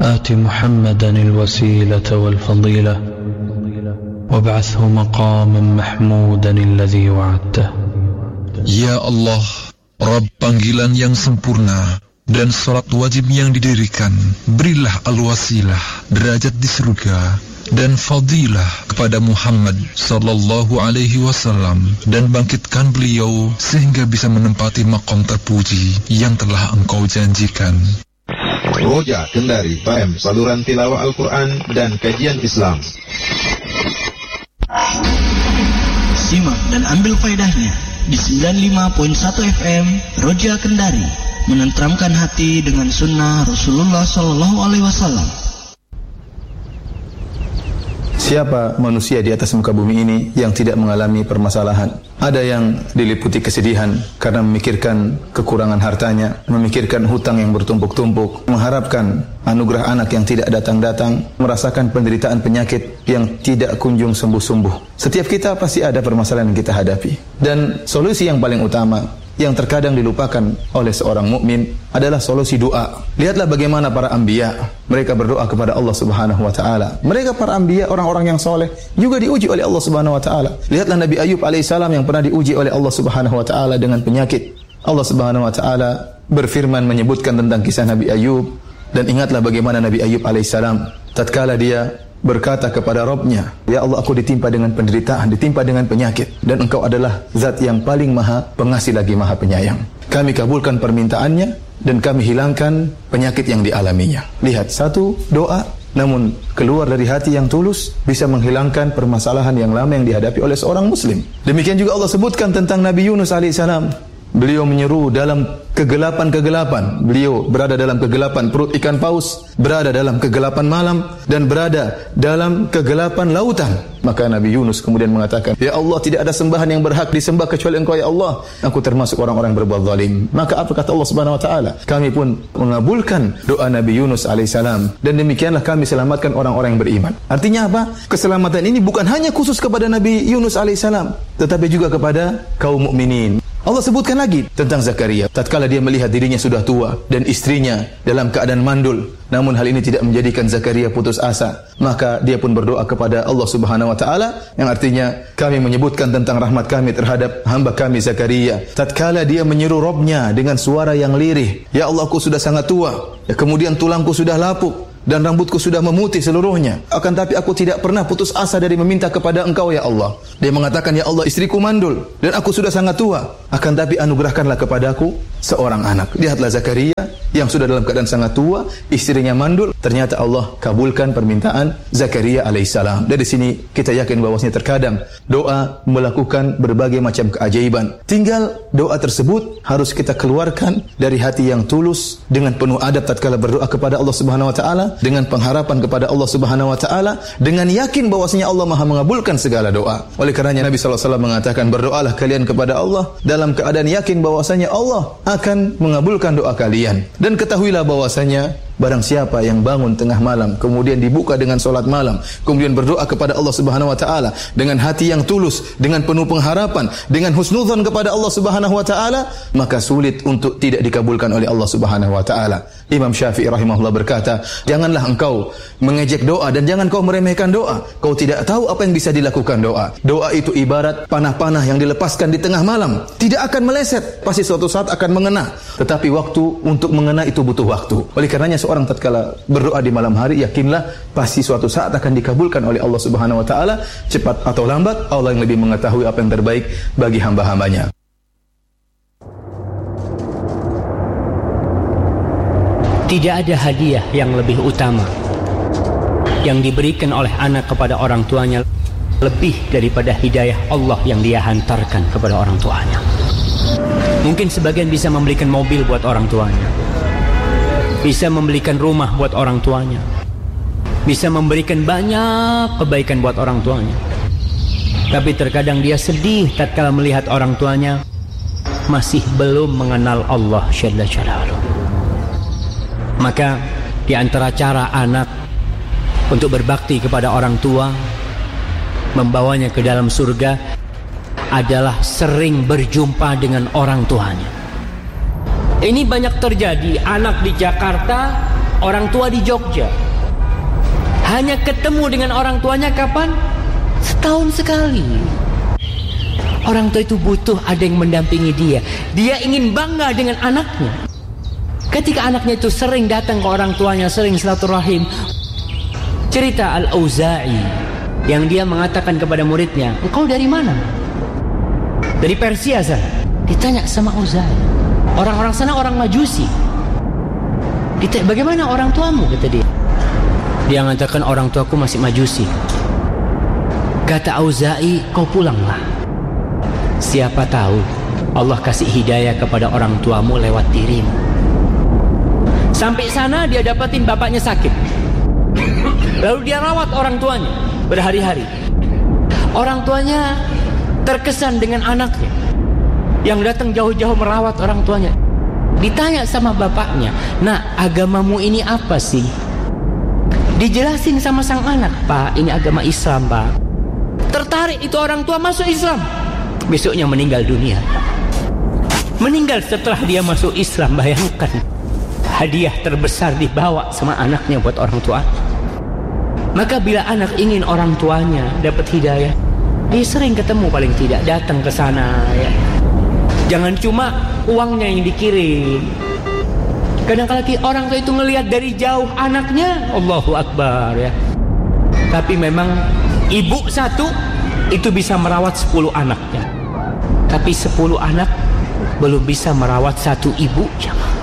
آت محمدا الوسيلة والفضيلة وابعثه مقاما محمودا الذي وعدته. Ya Allah, Rabb panggilan yang sempurna dan salat wajib yang didirikan, berilah al-wasilah, derajat di surga, dan fadilah kepada Muhammad sallallahu alaihi wasallam, dan bangkitkan beliau sehingga bisa menempati maqam terpuji yang telah Engkau janjikan. Roja Kendari FM, saluran tilawah Al-Quran dan kajian Islam. Simak dan ambil faedahnya di 95.1 FM Roja Kendari, menenteramkan hati dengan sunnah Rasulullah sallallahu alaihi wasallam. Siapa manusia di atas muka bumi ini yang tidak mengalami permasalahan? Ada yang diliputi kesedihan karena memikirkan kekurangan hartanya, memikirkan hutang yang bertumpuk-tumpuk, mengharapkan anugerah anak yang tidak datang-datang, merasakan penderitaan penyakit yang tidak kunjung sembuh-sembuh. Setiap kita pasti ada permasalahan yang kita hadapi. Dan solusi yang paling utama yang terkadang dilupakan oleh seorang mukmin adalah solusi doa. Lihatlah bagaimana para anbiya, mereka berdoa kepada Allah Subhanahu wa taala. Mereka para anbiya, orang-orang yang soleh, juga diuji oleh Allah Subhanahu wa taala. Lihatlah Nabi Ayub alaihissalam yang pernah diuji oleh Allah Subhanahu wa taala dengan penyakit. Allah Subhanahu wa taala berfirman menyebutkan tentang kisah Nabi Ayub, dan ingatlah bagaimana Nabi Ayub alaihissalam tatkala dia berkata kepada Rabb-Nya, "Ya Allah, aku ditimpa dengan penderitaan, ditimpa dengan penyakit, dan Engkau adalah zat yang paling maha pengasih lagi maha penyayang. Kami kabulkan permintaannya dan kami hilangkan penyakit yang dialaminya." Lihat, satu doa namun keluar dari hati yang tulus bisa menghilangkan permasalahan yang lama yang dihadapi oleh seorang muslim. Demikian juga Allah sebutkan tentang Nabi Yunus alaihissalam. Beliau menyeru dalam kegelapan-kegelapan. Beliau berada dalam kegelapan perut ikan paus, berada dalam kegelapan malam, dan berada dalam kegelapan lautan. Maka Nabi Yunus kemudian mengatakan, "Ya Allah, tidak ada sembahan yang berhak disembah kecuali Engkau ya Allah. Aku termasuk orang-orang berbuat zalim." Maka apa kata Allah Subhanahu wa taala? Kami pun mengabulkan doa Nabi Yunus alaihissalam, dan demikianlah kami selamatkan orang-orang yang beriman. Artinya apa? Keselamatan ini bukan hanya khusus kepada Nabi Yunus alaihissalam, tetapi juga kepada kaum mukminin. Allah sebutkan lagi tentang Zakaria. Tatkala dia melihat dirinya sudah tua dan istrinya dalam keadaan mandul, namun hal ini tidak menjadikan Zakaria putus asa. Maka dia pun berdoa kepada Allah Subhanahu wa taala, yang artinya kami menyebutkan tentang rahmat kami terhadap hamba kami Zakaria. Tatkala dia menyeru Rabb-Nya dengan suara yang lirih, "Ya Allah, aku sudah sangat tua, kemudian tulangku sudah lapuk dan rambutku sudah memutih seluruhnya. Akan tapi aku tidak pernah putus asa dari meminta kepada Engkau ya Allah." Dia mengatakan, "Ya Allah, istriku mandul dan aku sudah sangat tua. Akan tapi anugerahkanlah kepadaku seorang anak." Lihatlah Zakaria yang sudah dalam keadaan sangat tua, istrinya mandul, ternyata Allah kabulkan permintaan Zakaria alaihissalam. Dari sini kita yakin bahwasanya terkadang doa melakukan berbagai macam keajaiban. Tinggal doa tersebut harus kita keluarkan dari hati yang tulus dengan penuh adab tatkala berdoa kepada Allah Subhanahu wa taala, dengan pengharapan kepada Allah Subhanahu wa taala, dengan yakin bahwasanya Allah Maha mengabulkan segala doa. Oleh karenanya Nabi sallallahu alaihi wasallam mengatakan, "Berdoalah kalian kepada Allah dalam keadaan yakin bahwasanya Allah akan mengabulkan doa kalian." Dan ketahuilah bahwasanya barang siapa yang bangun tengah malam, kemudian dibuka dengan solat malam, kemudian berdoa kepada Allah Subhanahu wa taala dengan hati yang tulus, dengan penuh pengharapan, dengan husnudzon kepada Allah Subhanahu wa taala, maka sulit untuk tidak dikabulkan oleh Allah Subhanahu wa taala. Imam Syafi'i rahimahullah berkata, "Janganlah engkau mengejek doa dan jangan kau meremehkan doa. Kau tidak tahu apa yang bisa dilakukan doa. Doa itu ibarat panah-panah yang dilepaskan di tengah malam. Tidak akan meleset, pasti suatu saat akan mengena. Tetapi waktu untuk mengena itu butuh waktu. Oleh karenanya seorang tatkala berdoa di malam hari, yakinlah pasti suatu saat akan dikabulkan oleh Allah Subhanahu wa taala. Cepat atau lambat, Allah yang lebih mengetahui apa yang terbaik bagi hamba-hambanya." Tidak ada hadiah yang lebih utama yang diberikan oleh anak kepada orang tuanya lebih daripada hidayah Allah yang Dia hantarkan kepada orang tuanya. Mungkin sebagian bisa membelikan mobil buat orang tuanya, bisa membelikan rumah buat orang tuanya, bisa memberikan banyak kebaikan buat orang tuanya. Tapi terkadang dia sedih tatkala melihat orang tuanya masih belum mengenal Allah Jalla Jalaluhu. Maka di antara cara anak untuk berbakti kepada orang tua, membawanya ke dalam surga, adalah sering berjumpa dengan orang tuanya. Ini banyak terjadi. Anak di Jakarta, orang tua di Jogja. Hanya ketemu dengan orang tuanya kapan? Setahun sekali. Orang tua itu butuh ada yang mendampingi dia. Dia ingin bangga dengan anaknya. Ketika anaknya itu sering datang ke orang tuanya, sering silaturahim. Cerita Al-Auza'i yang dia mengatakan kepada muridnya, engkau dari mana? Dari Persia sana. Ditanya sama Auza'i. Orang-orang sana orang Majusi. Ditanya, bagaimana orang tuamu? Kata dia. Dia mengatakan orang tuaku masih Majusi. Kata Auza'i, kau pulanglah. Siapa tahu Allah kasih hidayah kepada orang tuamu lewat dirimu. Sampai sana dia dapatin bapaknya sakit. Lalu dia rawat orang tuanya berhari-hari. Orang tuanya terkesan dengan anaknya yang datang jauh-jauh merawat orang tuanya. Ditanya sama bapaknya, "Nak, agamamu ini apa sih?" Dijelasin sama sang anak, "Pak, ini agama Islam, Pak." Tertarik itu orang tua masuk Islam. Besoknya meninggal dunia. Meninggal setelah dia masuk Islam. Bayangkan, hadiah terbesar dibawa sama anaknya buat orang tua. Maka bila anak ingin orang tuanya dapat hidayah, dia sering ketemu, paling tidak datang ke sana ya. Jangan cuma uangnya yang dikirim. Kadang-kadang orang tua itu ngelihat dari jauh anaknya, Allahu Akbar ya. Tapi memang ibu satu itu bisa merawat 10 anaknya. Tapi 10 anak belum bisa merawat satu ibu.